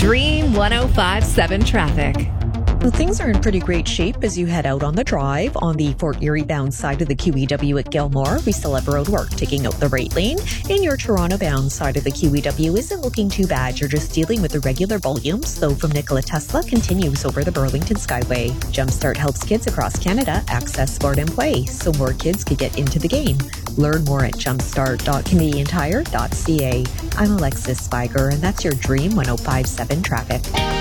Dream 1057 traffic. Well, things are in pretty great shape as you head out on the drive. On the Fort Erie bound side of the QEW at Gilmore, we still have road work taking out the right lane. In your Toronto bound side of the QEW isn't looking too bad. You're just dealing with irregular volumes, though from Nikola Tesla continues over the Burlington Skyway. Jumpstart helps kids across Canada access sport and play, so more kids could get into the game. Learn more at jumpstart.canadiantire.ca. I'm Alexis Spiger, and that's your Dream 1057 traffic.